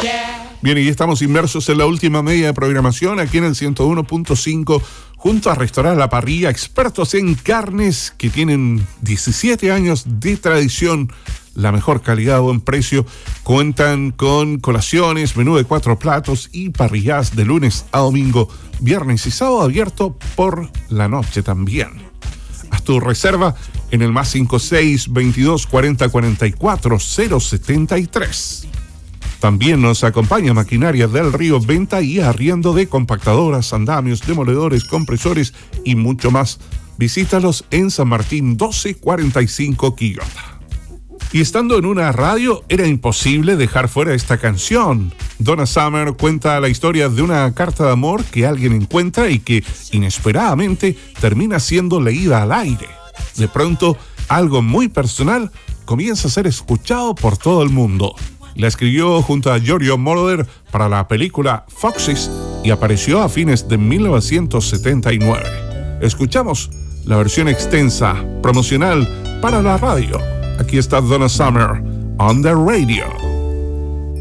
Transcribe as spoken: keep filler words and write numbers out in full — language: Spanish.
Bien, y estamos inmersos en la última media de programación aquí en el ciento uno punto cinco junto a Restaurar La Parrilla, expertos en carnes que tienen diecisiete años de tradición, la mejor calidad a buen precio. Cuentan con colaciones, menú de cuatro platos y parrillas de lunes a domingo, viernes y sábado abierto por la noche también. Haz tu reserva en el más cinco seis veintidós cuarenta cuarenta y cuatro cero setenta y tres. También nos acompaña Maquinaria del Río, venta y arriendo de compactadoras, andamios, demoledores, compresores y mucho más. Visítalos en San Martín doce cuarenta y cinco Quillota. Y estando en una radio, era imposible dejar fuera esta canción. Donna Summer cuenta la historia de una carta de amor que alguien encuentra y que inesperadamente termina siendo leída al aire. De pronto, algo muy personal comienza a ser escuchado por todo el mundo. La escribió junto a Giorgio Moroder para la película Foxes y apareció a fines de mil novecientos setenta y nueve. Escuchamos la versión extensa, promocional para la radio. Aquí está Donna Summer on the radio.